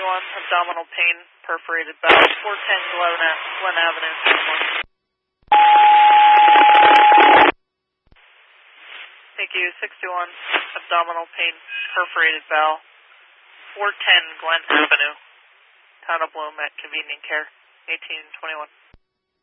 abdominal pain, perforated bowel, 410 Glen Avenue. Thank you, 621, abdominal pain, perforated bowel, 410 Glen Avenue. Town of Bloom at Convenient Care, 1821.